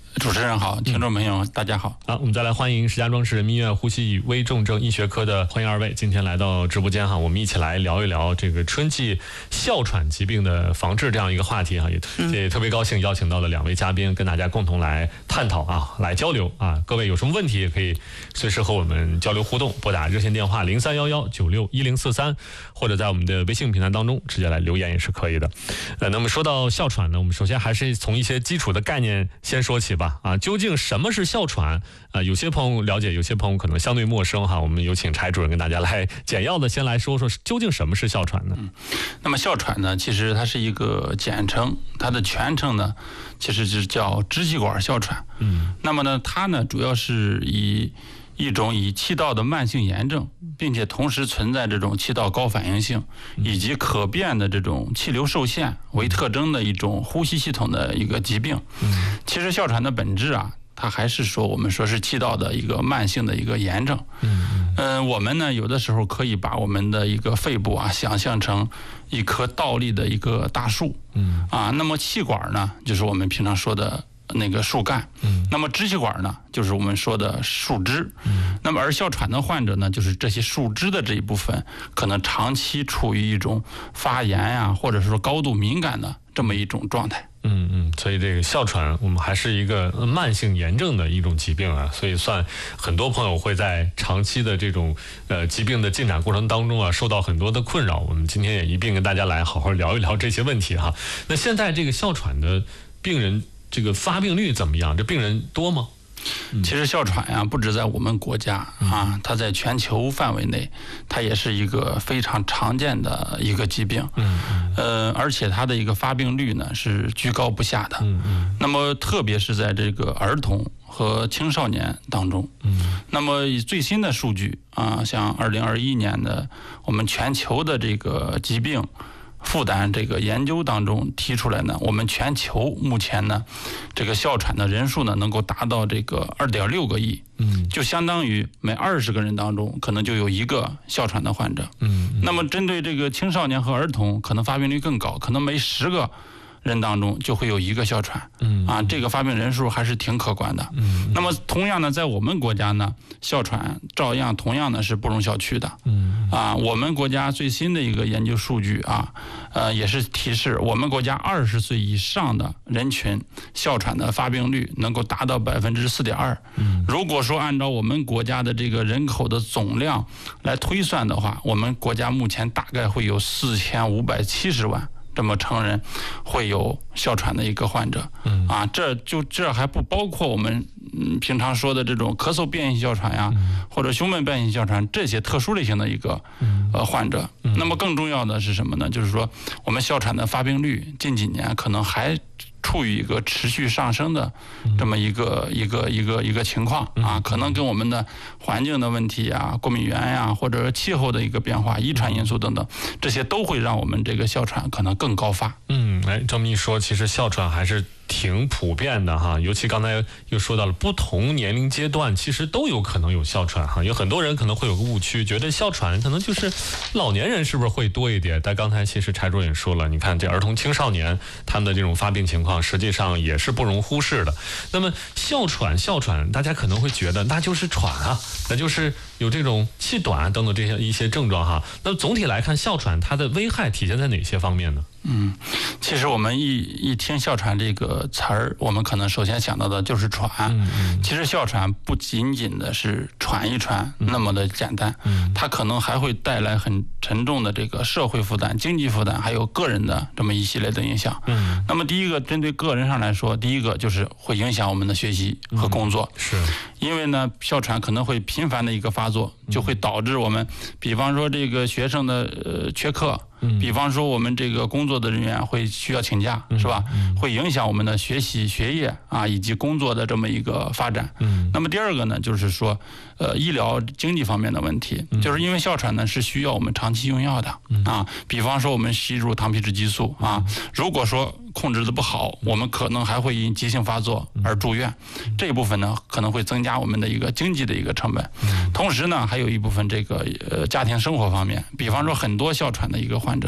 主持人好，听众朋友大家好。 好，我们再来欢迎石家庄市人民医院呼吸与微重症医学科的欢迎二位，今天来到直播间哈，我们一起来聊一聊这个春季哮喘疾病的防治这样一个话题哈，也特别高兴邀请到了2位嘉宾，跟大家共同来探讨啊，来交流啊。各位有什么问题也可以随时和我们交流互动，拨打热线电话0311961043，或者在我们的微信平台当中直接来留言也是可以的。那么说到哮喘呢，我们首先还是从一些基础的概念先说起吧。究竟什么是哮喘？有些朋友了解，有些朋友可能相对陌生哈。我们有请柴主任跟大家来简要的先来说说究竟什么是哮喘呢？ 那么哮喘呢，其实它是一个简称，它的全称呢其实是叫支气管哮喘。那么呢，它呢主要是一种以气道的慢性炎症，并且同时存在这种气道高反应性以及可变的这种气流受限为特征的一种呼吸系统的一个疾病。其实哮喘的本质啊，它还是说我们说是气道的一个慢性的一个炎症。我们呢有的时候可以把我们的一个肺部啊想象成一棵倒立的一个大树。那么气管呢就是我们平常说的那个树干。那么支气管呢就是我们说的树枝。那么而哮喘的患者呢，就是这些树枝的这一部分可能长期处于一种发炎呀，或者说高度敏感的这么一种状态。 所以这个哮喘我们还是一个慢性炎症的一种疾病啊，所以算很多朋友会在长期的这种疾病的进展过程当中啊，受到很多的困扰。我们今天也一并跟大家来好好聊一聊这些问题哈。那现在这个哮喘的病人这个发病率怎么样？这病人多吗？ 其实哮喘呀，不止在我们国家啊，它在全球范围内，它也是一个非常常见的一个疾病。而且它的一个发病率呢是居高不下的。那么特别是在这个儿童和青少年当中。那么以最新的数据啊，像2021年的我们全球的这个疾病负担这个研究当中提出来呢，我们全球目前呢，这个哮喘的人数呢能够达到这个2.6个亿。就相当于每20个人当中可能就有1个哮喘的患者。那么针对这个青少年和儿童，可能发病率更高，可能每10个人当中就会有1个哮喘。这个发病人数还是挺可观的。那么同样呢，在我们国家呢，哮喘照样同样呢是不容小觑的。我们国家最新的一个研究数据啊，也是提示我们国家20岁以上的人群哮喘的发病率能够达到4.2%。如果说按照我们国家的这个人口的总量来推算的话，我们国家目前大概会有4570万这么成人会有哮喘的一个患者。这还不包括我们平常说的这种咳嗽变性哮喘呀，或者胸闷变性哮喘这些特殊类型的一个患者。那么更重要的是什么呢？就是说我们哮喘的发病率近几年可能还处于一个持续上升的这么一个情况啊，可能跟我们的环境的问题啊、过敏原呀，或者气候的一个变化、遗传因素等等，这些都会让我们这个哮喘可能更高发。 这么一说，其实哮喘还是挺普遍的哈，尤其刚才又说到了不同年龄阶段其实都有可能有哮喘哈。有很多人可能会有个误区，觉得哮喘可能就是老年人是不是会多一点，但刚才其实柴主任也说了，你看这儿童青少年他们的这种发病情况实际上也是不容忽视的。那么哮喘大家可能会觉得那就是喘啊，那就是有这种气短等等这些一些症状哈。那总体来看，哮喘它的危害体现在哪些方面呢？ 其实我们一听哮喘这个词儿，我们可能首先想到的就是喘。其实哮喘不仅仅的是喘一喘那么的简单，它可能还会带来很沉重的这个社会负担、经济负担，还有个人的这么一系列的影响。那么第一个，针对个人上来说，第一个就是会影响我们的学习和工作。 是因为呢，哮喘可能会频繁的一个发作，就会导致我们，比方说这个学生的缺课。比方说我们这个工作的人员会需要请假，是吧？会影响我们的学习、学业啊，以及工作的这么一个发展。那么第二个呢，就是说，医疗经济方面的问题，就是因为哮喘呢是需要我们长期用药的啊。比方说我们吸入糖皮质激素啊，如果说控制的不好，我们可能还会因急性发作而住院。这一部分呢，可能会增加我们的一个经济的一个成本。同时呢，还有一部分这个家庭生活方面，比方说很多哮喘的一个患者